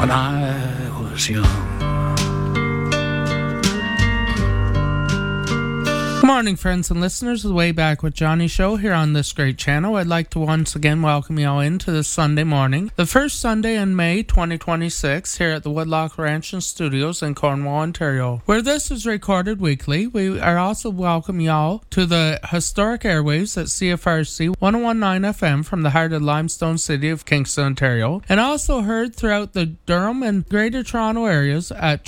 when I was young. Good morning, friends and listeners of the Way Back with Johnny show here on this great channel. I'd like to once again welcome you all into this Sunday morning, the first Sunday in May 2026, here at the Woodloch Ranch and Studios in Cornwall, Ontario, where this is recorded weekly. We are also welcome y'all to the historic airwaves at CFRC 1019 FM from the heart of limestone city of Kingston, Ontario, and also heard throughout the Durham and Greater Toronto areas at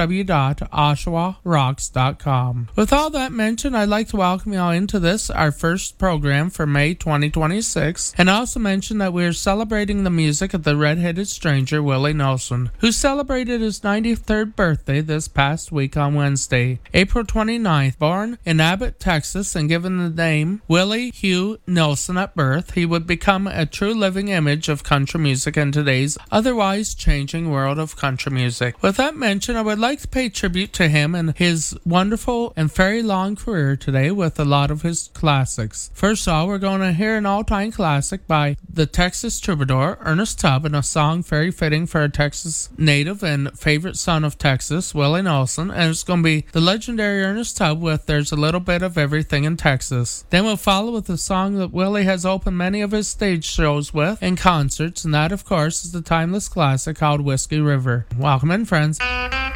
www.oshawarocks.com. With all that mentioned, I'd like to welcome you all into this, our first program for May 2026, and also mention that we are celebrating the music of the red-headed stranger Willie Nelson, who celebrated his 93rd birthday this past week on Wednesday, April 29th. Born in Abbott, Texas, and given the name Willie Hugh Nelson at birth, he would become a true living image of country music in today's otherwise changing world of country music. With that mentioned, I would like to pay tribute to him and his wonderful and very long career today with a lot of his classics. First of all, we're going to hear an all-time classic by the Texas troubadour Ernest Tubb, and a song very fitting for a Texas native and favorite son of Texas, Willie Nelson, and it's going to be the legendary Ernest Tubb with There's a Little Bit of Everything in Texas. Then we'll follow with a song that Willie has opened many of his stage shows with and concerts, and that of course is the timeless classic called Whiskey River. Welcome in, friends.